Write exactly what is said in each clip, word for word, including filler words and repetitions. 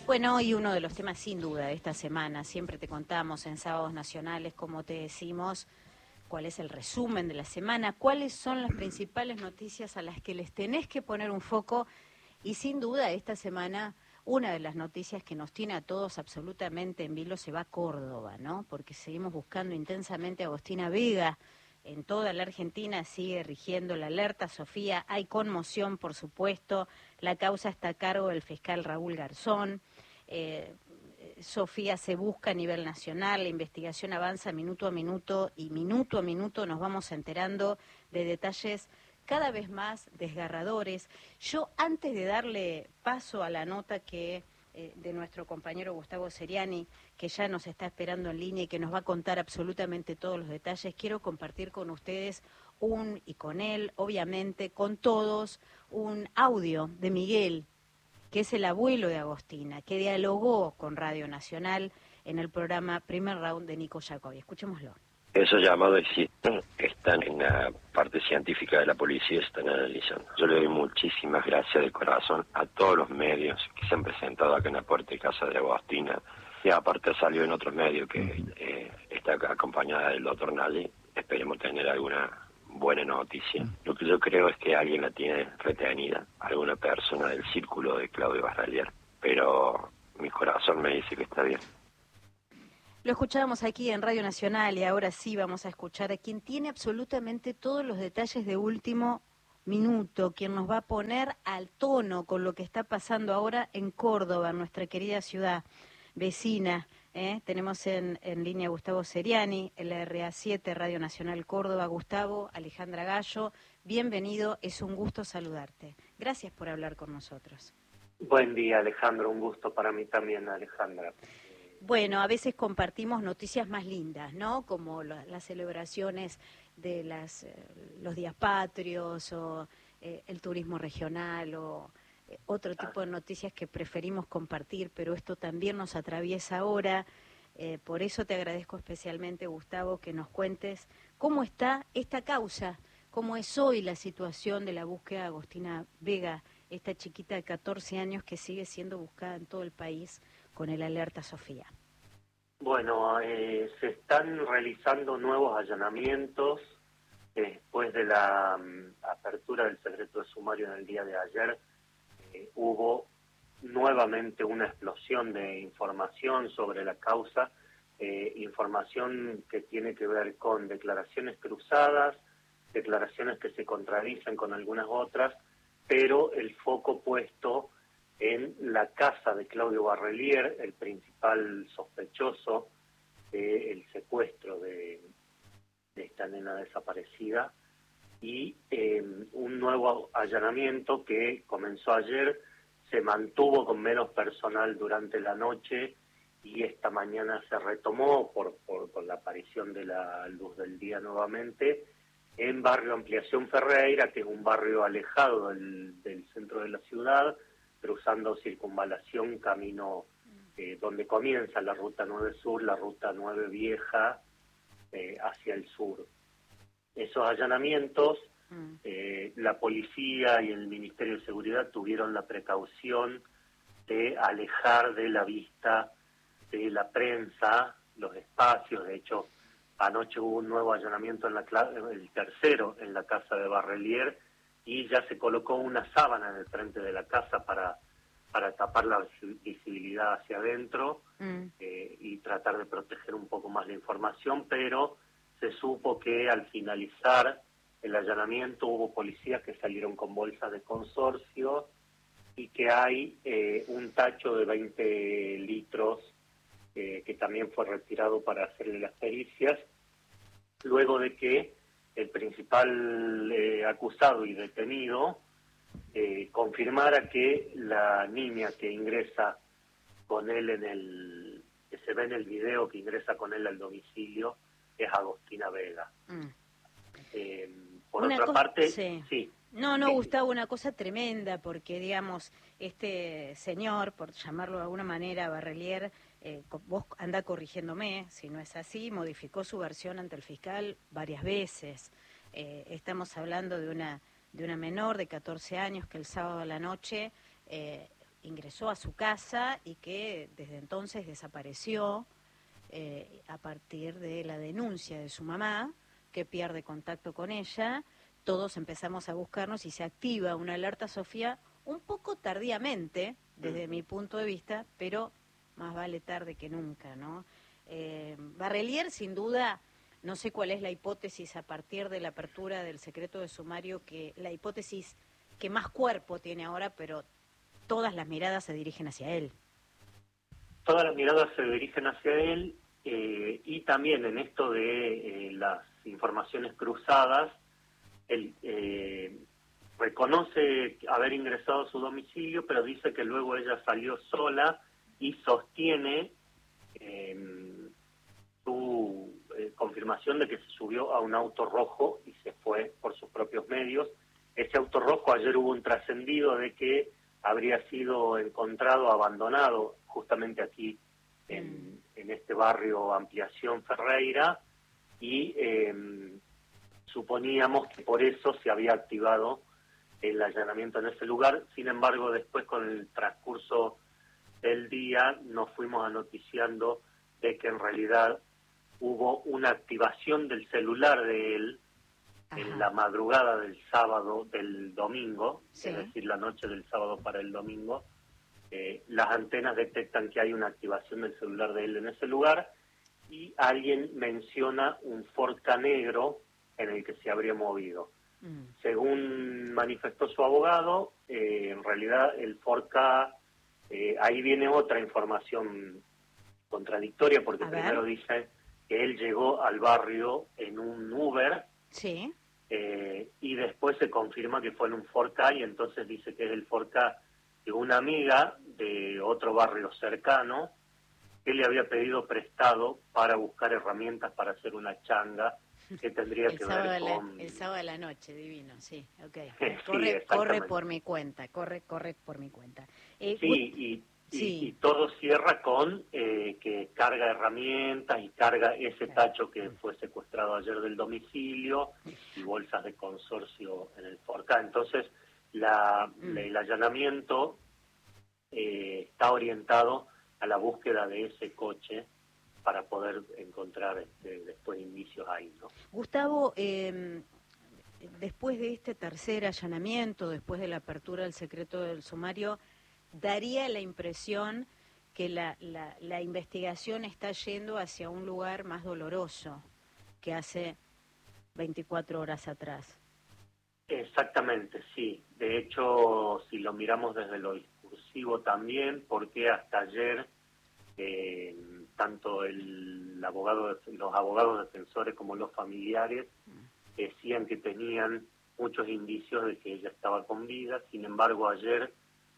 Bueno, y uno de los temas sin duda de esta semana, siempre te contamos en Sábados Nacionales, como te decimos, cuál es el resumen de la semana, cuáles son las principales noticias a las que les tenés que poner un foco, y sin duda esta semana una de las noticias que nos tiene a todos absolutamente en vilo se va a Córdoba, ¿no? Porque seguimos buscando intensamente a Agostina Vega. En toda la Argentina sigue rigiendo la alerta, Sofía, hay conmoción, por supuesto, la causa está a cargo del fiscal Raúl Garzón, eh, Sofía, se busca a nivel nacional, la investigación avanza minuto a minuto y minuto a minuto nos vamos enterando de detalles cada vez más desgarradores. Yo, antes de darle paso a la nota que eh, de nuestro compañero Gustavo Seriani, que ya nos está esperando en línea y que nos va a contar absolutamente todos los detalles, quiero compartir con ustedes un, y con él, obviamente, con todos, un audio de Miguel, que es el abuelo de Agostina, que dialogó con Radio Nacional en el programa Primer Round de Nico Jacobi. Escuchémoslo. Esos llamados existen, están en la parte científica de la policía, están analizando. Yo le doy muchísimas gracias de corazón a todos los medios que se han presentado acá en la puerta de casa de Agostina. Y aparte salió en otros medios que eh, está acompañada del doctor Nalli. Esperemos tener alguna buena noticia. Lo que yo creo es que alguien la tiene retenida, alguna persona del círculo de Claudio Barralier. Pero mi corazón me dice que está bien. Lo escuchábamos aquí en Radio Nacional y ahora sí vamos a escuchar a quien tiene absolutamente todos los detalles de último minuto, quien nos va a poner al tono con lo que está pasando ahora en Córdoba, nuestra querida ciudad vecina. ¿eh? Tenemos en, en línea a Gustavo Seriani, el R A siete, Radio Nacional Córdoba. Gustavo, Alejandra Gallo, bienvenido, es un gusto saludarte. Gracias por hablar con nosotros. Buen día, Alejandro, un gusto para mí también, Alejandra. Bueno, a veces compartimos noticias más lindas, ¿no? Como la, las celebraciones de las, eh, los días patrios o eh, el turismo regional o eh, otro tipo de noticias que preferimos compartir, pero esto también nos atraviesa ahora. Eh, por eso te agradezco especialmente, Gustavo, que nos cuentes cómo está esta causa, cómo es hoy la situación de la búsqueda de Agostina Vega, esta chiquita de catorce años que sigue siendo buscada en todo el país con el Alerta Sofía. Bueno, eh, se están realizando nuevos allanamientos después de la um, apertura del secreto de sumario en el día de ayer. Eh, hubo nuevamente una explosión de información sobre la causa, eh, información que tiene que ver con declaraciones cruzadas, declaraciones que se contradicen con algunas otras, pero el foco puesto en la casa de Claudio Barralier, el principal sospechoso del secuestro de, de esta nena desaparecida, y eh, un nuevo allanamiento que comenzó ayer, se mantuvo con menos personal durante la noche y esta mañana se retomó por, por, por la aparición de la luz del día nuevamente, en Barrio Ampliación Ferreira, que es un barrio alejado del, del centro de la ciudad, cruzando Circunvalación, camino eh, donde comienza la Ruta nueve Sur, la Ruta nueve Vieja, eh, hacia el sur. Esos allanamientos, mm. eh, la policía y el Ministerio de Seguridad tuvieron la precaución de alejar de la vista de la prensa los espacios. De hecho, anoche hubo un nuevo allanamiento, en la el tercero, en la casa de Barralier, y ya se colocó una sábana en el frente de la casa para, para tapar la visibilidad hacia adentro mm. eh, y tratar de proteger un poco más la información, pero se supo que al finalizar el allanamiento hubo policías que salieron con bolsas de consorcio y que hay eh, un tacho de veinte litros eh, que también fue retirado para hacerle las pericias, luego de que el principal eh, acusado y detenido eh, confirmara que la niña que ingresa con él en el, que se ve en el video, que ingresa con él al domicilio, es Agostina Vega. Mm. Eh, por una otra cosa, parte, sí. sí. No, no, sí. Gustavo, una cosa tremenda, porque, digamos, este señor, por llamarlo de alguna manera, Barralier, eh, vos anda corrigiéndome, si no es así, modificó su versión ante el fiscal varias veces. Eh, estamos hablando de una de una menor de catorce años que el sábado a la noche eh, ingresó a su casa y que desde entonces desapareció eh, a partir de la denuncia de su mamá, que pierde contacto con ella. Todos empezamos a buscarnos y se activa una alerta Sofía un poco tardíamente, desde mi punto de vista, pero más vale tarde que nunca, ¿no? Eh, Barrelier, sin duda, no sé cuál es la hipótesis a partir de la apertura del secreto de sumario, que la hipótesis que más cuerpo tiene ahora, pero todas las miradas se dirigen hacia él. Todas las miradas se dirigen hacia él eh, y también en esto de eh, las informaciones cruzadas, él eh, reconoce haber ingresado a su domicilio, pero dice que luego ella salió sola y sostiene eh, su eh, confirmación de que se subió a un auto rojo y se fue por sus propios medios. Ese auto rojo, ayer hubo un trascendido de que habría sido encontrado abandonado justamente aquí en, en este barrio Ampliación Ferreira y eh, suponíamos que por eso se había activado el allanamiento en ese lugar. Sin embargo, después con el transcurso del día nos fuimos anoticiando de que en realidad hubo una activación del celular de él. Ajá. En la madrugada del sábado, del domingo, sí. Es decir, la noche del sábado para el domingo, eh, las antenas detectan que hay una activación del celular de él en ese lugar y alguien menciona un Ford Ka negro en el que se habría movido. Mm. Según manifestó su abogado, eh, en realidad el Ford Ka, eh, ahí viene otra información contradictoria, porque A primero ver. dice que él llegó al barrio en un Uber. Sí. Eh, y después se confirma que fue en un Ford Ka y entonces dice que es el Ford Ka de una amiga de otro barrio cercano que le había pedido prestado para buscar herramientas para hacer una changa que tendría el que sábado ver la, con... El sábado de la noche, divino, sí, ok. Sí, corre, corre por mi cuenta, corre, corre por mi cuenta. Eh, sí, y... Y, sí. y todo cierra con eh, que carga herramientas y carga ese tacho que fue secuestrado ayer del domicilio y bolsas de consorcio en el Ford Ka. Entonces, la, mm. la, el allanamiento eh, está orientado a la búsqueda de ese coche para poder encontrar este, después indicios ahí, ¿no? Gustavo, eh, después de este tercer allanamiento, después de la apertura del secreto del sumario, daría la impresión que la, la, la investigación está yendo hacia un lugar más doloroso que hace veinticuatro horas atrás. Exactamente, sí. De hecho, si lo miramos desde lo discursivo también, porque hasta ayer eh, tanto el abogado, los abogados defensores como los familiares decían que tenían muchos indicios de que ella estaba con vida. Sin embargo, ayer,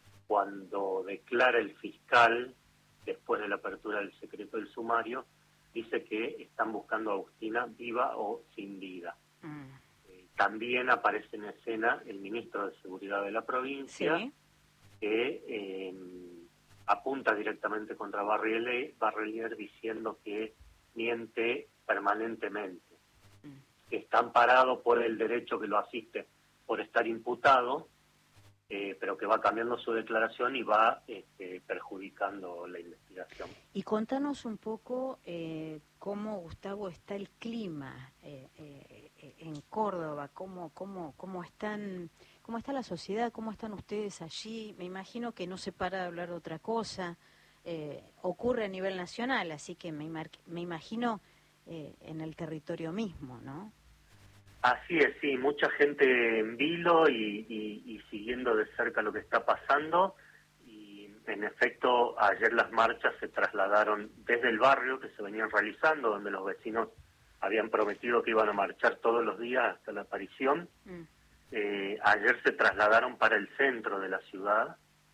cuando declara el fiscal, después de la apertura del secreto del sumario, dice que están buscando a Agustina viva o sin vida. Mm. Eh, también aparece en escena el ministro de Seguridad de la provincia, ¿sí? que eh, apunta directamente contra Barrelier, Barrelier diciendo que miente permanentemente, mm. que está amparado por el derecho que lo asiste por estar imputado, Eh, pero que va cambiando su declaración y va este, perjudicando la investigación. Y contanos un poco eh, cómo, Gustavo, está el clima eh, eh, en Córdoba, cómo, cómo, cómo, están, cómo está la sociedad, cómo están ustedes allí. Me imagino que no se para de hablar de otra cosa, eh, ocurre a nivel nacional, así que me, me imagino eh, en el territorio mismo, ¿no? Así es, sí, mucha gente en vilo y, y, y siguiendo de cerca lo que está pasando. Y en efecto, ayer las marchas se trasladaron desde el barrio que se venían realizando, donde los vecinos habían prometido que iban a marchar todos los días hasta la aparición. Mm. Eh, ayer se trasladaron para el centro de la ciudad.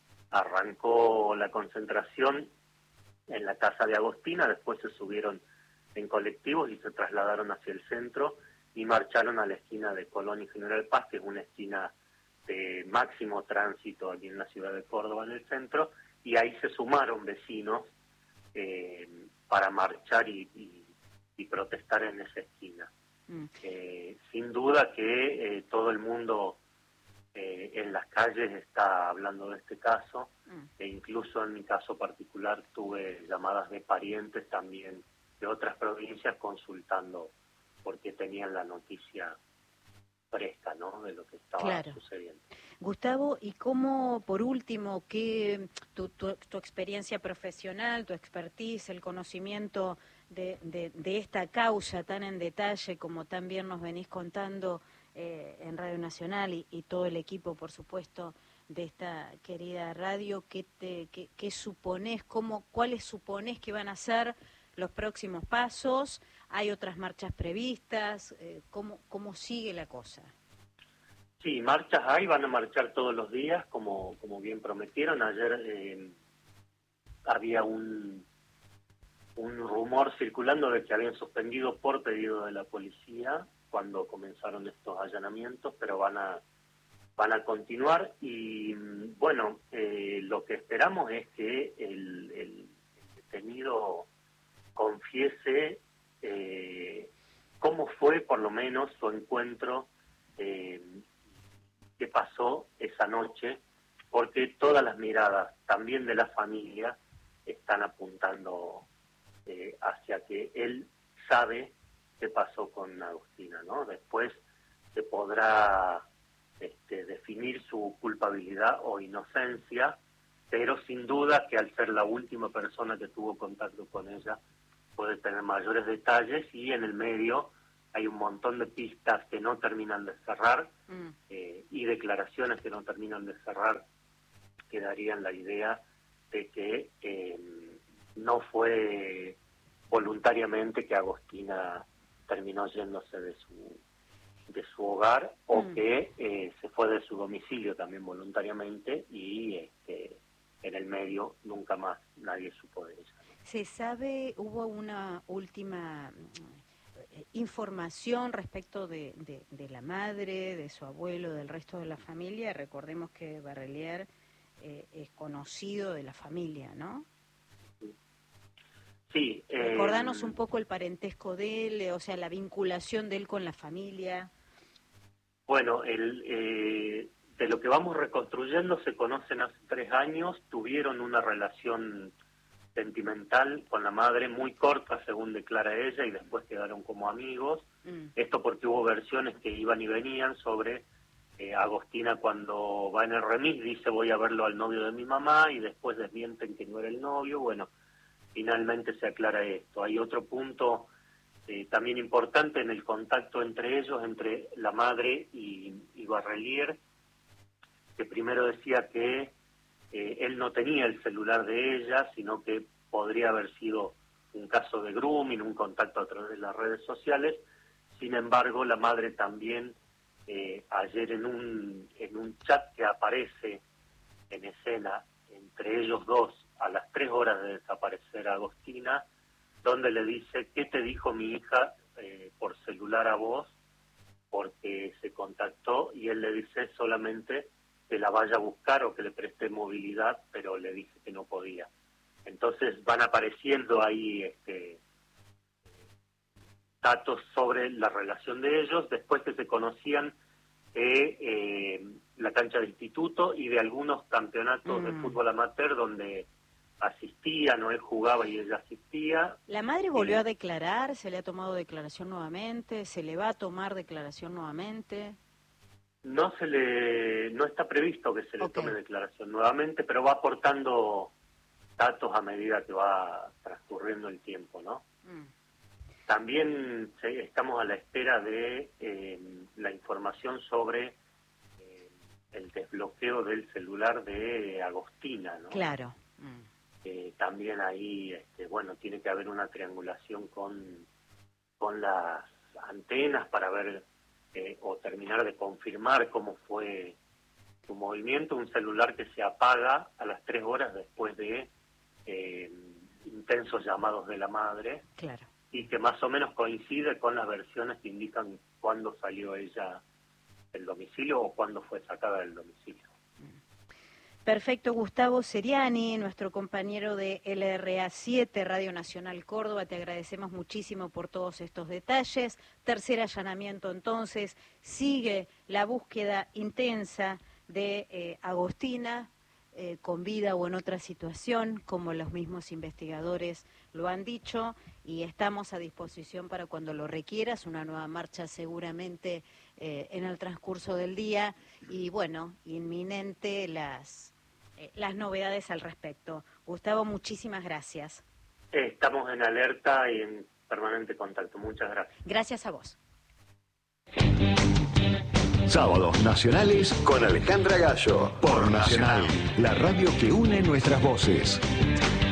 Arrancó la concentración en la casa de Agostina, después se subieron en colectivos y se trasladaron hacia el centro y marcharon a la esquina de Colón y General Paz, que es una esquina de máximo tránsito aquí en la ciudad de Córdoba, en el centro, y ahí se sumaron vecinos eh, para marchar y, y, y protestar en esa esquina. Mm. Eh, sin duda que eh, todo el mundo eh, en las calles está hablando de este caso, Mm. e incluso en mi caso particular tuve llamadas de parientes también de otras provincias consultando porque tenían la noticia fresca, ¿no?, de lo que estaba Claro. sucediendo. Gustavo, y cómo, por último, que tu, tu, tu experiencia profesional, tu expertise, el conocimiento de, de, de esta causa tan en detalle como tan bien nos venís contando eh, en Radio Nacional y, y todo el equipo, por supuesto, de esta querida radio, ¿qué, te, qué, qué suponés, cómo, cuáles suponés que van a ser los próximos pasos? ¿Hay otras marchas previstas? Eh, ¿cómo, ¿Cómo sigue la cosa? Sí, marchas hay, van a marchar todos los días, como, como bien prometieron. Ayer eh, había un, un rumor circulando de que habían suspendido por pedido de la policía cuando comenzaron estos allanamientos, pero van a van a continuar y, bueno, eh, lo que esperamos es que el, el detenido confiese eh, cómo fue, por lo menos, su encuentro, eh, qué pasó esa noche, porque todas las miradas, también de la familia, están apuntando eh, hacia que él sabe qué pasó con Agostina, ¿no? Después se podrá este, definir su culpabilidad o inocencia, pero sin duda que al ser la última persona que tuvo contacto con ella, puede tener mayores detalles, y en el medio hay un montón de pistas que no terminan de cerrar, mm. eh, y declaraciones que no terminan de cerrar, que darían la idea de que eh, no fue voluntariamente que Agostina terminó yéndose de su de su hogar, o mm. que eh, se fue de su domicilio también voluntariamente, y este, en el medio nunca más nadie supo de ella. ¿Se sabe, hubo una última información respecto de, de, de la madre, de su abuelo, del resto de la familia? Recordemos que Barrelier eh, es conocido de la familia, ¿no? Sí. Eh, Recordanos un poco el parentesco de él, o sea, la vinculación de él con la familia. Bueno, el, eh, de lo que vamos reconstruyendo, se conocen hace tres años, tuvieron una relación sentimental con la madre muy corta, según declara ella, y después quedaron como amigos. Mm. Esto porque hubo versiones que iban y venían sobre eh, Agostina, cuando va en el remis, dice voy a verlo al novio de mi mamá, y después desmienten que no era el novio. Bueno, finalmente se aclara esto. Hay otro punto eh, también importante en el contacto entre ellos, entre la madre y, y Barrelier, que primero decía que Eh, él no tenía el celular de ella, sino que podría haber sido un caso de grooming, un contacto a través de las redes sociales. Sin embargo, la madre también, eh, ayer en un, en un chat que aparece en escena entre ellos dos a las tres horas de desaparecer a Agostina, donde le dice, ¿qué te dijo mi hija eh, por celular a vos? Porque se contactó, y él le dice solamente que la vaya a buscar o que le preste movilidad, pero le dice que no podía. Entonces van apareciendo ahí este, datos sobre la relación de ellos, después que se conocían de eh, la cancha de instituto y de algunos campeonatos mm. de fútbol amateur donde asistían, o él jugaba y ella asistía. ¿La madre volvió eh, a declarar? ¿Se le ha tomado declaración nuevamente? ¿Se le va a tomar declaración nuevamente? No se le, no está previsto que se le okay. tome declaración nuevamente, pero va aportando datos a medida que va transcurriendo el tiempo, ¿no? Mm. También sí, estamos a la espera de eh, la información sobre eh, el desbloqueo del celular de Agostina, ¿no? Claro. Mm. Eh, también ahí, este, bueno, tiene que haber una triangulación con, con las antenas para ver Eh, o terminar de confirmar cómo fue su movimiento. Un celular que se apaga a las tres horas después de eh, intensos llamados de la madre. Claro. Y que más o menos coincide con las versiones que indican cuándo salió ella del domicilio o cuándo fue sacada del domicilio. Perfecto, Gustavo Seriani, nuestro compañero de L R A siete, Radio Nacional Córdoba, te agradecemos muchísimo por todos estos detalles. Tercer allanamiento entonces, sigue la búsqueda intensa de eh, Agostina, eh, con vida o en otra situación, como los mismos investigadores lo han dicho, y estamos a disposición para cuando lo requieras, una nueva marcha seguramente eh, en el transcurso del día, y bueno, inminente las... las novedades al respecto. Gustavo, muchísimas gracias. Estamos en alerta y en permanente contacto. Muchas gracias. Gracias a vos. Sábados Nacionales con Alejandra Gallo. Por Nacional, la radio que une nuestras voces.